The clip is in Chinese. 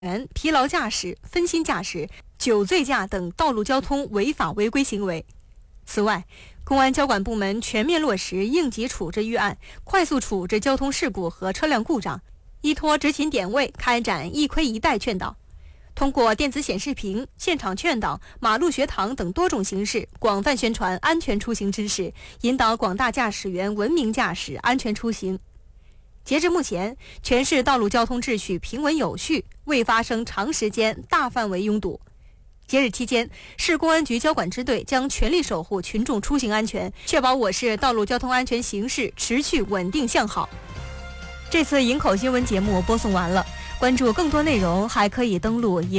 疲劳驾驶、分心驾驶、酒醉驾等道路交通违法违规行为。此外，公安交管部门全面落实应急处置预案，快速处置交通事故和车辆故障，依托执勤点位开展一盔一带劝导，通过电子显示屏、现场劝导、马路学堂等多种形式，广泛宣传安全出行知识，引导广大驾驶员文明驾驶、安全出行。截至目前，全市道路交通秩序平稳有序，未发生长时间大范围拥堵。节日期间，市公安局交管支队将全力守护群众出行安全，确保我市道路交通安全形势持续稳定向好。这次营口新闻节目播送完了，关注更多内容还可以登录